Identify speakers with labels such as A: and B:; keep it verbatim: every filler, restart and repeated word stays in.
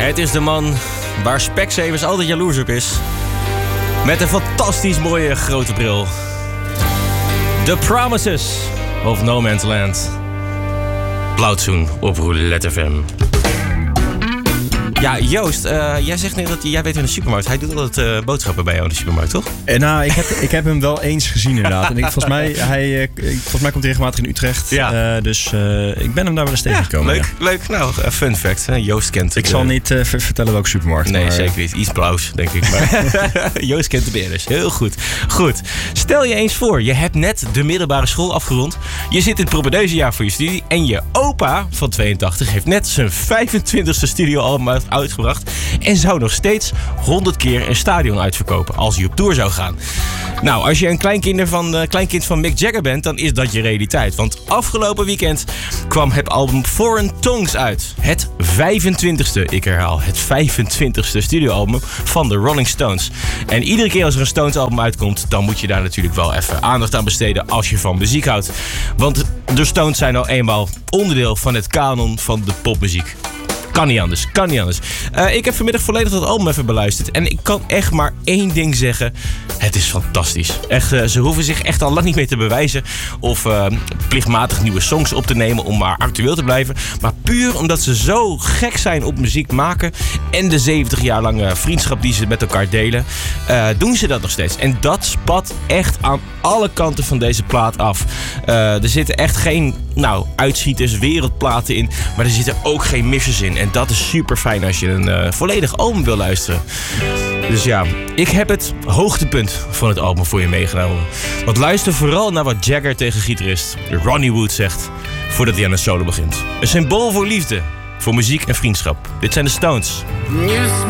A: Het is de man waar Specsavers altijd jaloers op is. Met een fantastisch mooie grote bril. The Promises of No Man's Land. Blauwtsoen op Roulette F M. Ja, Joost, uh, jij zegt net dat jij weet in de supermarkt. Hij doet altijd uh, boodschappen bij jou in de supermarkt, toch?
B: En nou, ik heb, ik heb hem wel eens gezien inderdaad. En ik, volgens, mij, hij, uh, volgens mij komt hij regelmatig in Utrecht. Ja. Uh, dus uh, ik ben hem daar wel eens tegengekomen.
A: Ja, leuk, ja. leuk. Nou, uh, fun fact. Hè? Joost kent het.
B: Ik zal niet uh, vertellen welke supermarkt.
A: Nee,
B: maar,
A: zeker niet. Iets blauws, denk ik. Maar Joost kent de beheerders. Heel goed. Goed. Stel je eens voor, je hebt net de middelbare school afgerond. Je zit in het propedeuse voor je studie. En je opa van tweeëntachtig heeft net zijn vijfentwintigste studioalbum uitgebracht. En zou nog steeds honderd keer een stadion uitverkopen als hij op tour zou gaan. Nou, als je een kleinkind van, uh, kleinkind van Mick Jagger bent, dan is dat je realiteit. Want afgelopen weekend kwam het album Foreign Tongues uit. Het vijfentwintigste, ik herhaal, het vijfentwintigste studioalbum van de Rolling Stones. En iedere keer als er een Stones album uitkomt, dan moet je daar natuurlijk wel even aandacht aan besteden als je van muziek houdt. Want de Stones zijn al eenmaal onderdeel van het kanon van de popmuziek. Kan niet anders, kan niet anders. Uh, ik heb vanmiddag volledig dat album even beluisterd. En ik kan echt maar één ding zeggen. Het is fantastisch. Echt, uh, ze hoeven zich echt al lang niet meer te bewijzen. Of uh, plichtmatig nieuwe songs op te nemen om maar actueel te blijven. Maar puur omdat ze zo gek zijn op muziek maken. En de zeventig jaar lange vriendschap die ze met elkaar delen. Uh, doen ze dat nog steeds. En dat spat echt aan alle kanten van deze plaat af. Uh, er zitten echt geen nou, uitschieters, wereldplaten in. Maar er zitten ook geen missers in. En dat is super fijn als je een uh, volledig album wil luisteren. Dus ja, ik heb het hoogtepunt van het album voor je meegenomen. Want luister vooral naar wat Jagger tegen gitarist Ronnie Wood zegt voordat hij aan een solo begint. Een symbool voor liefde, voor muziek en vriendschap. Dit zijn de Stones.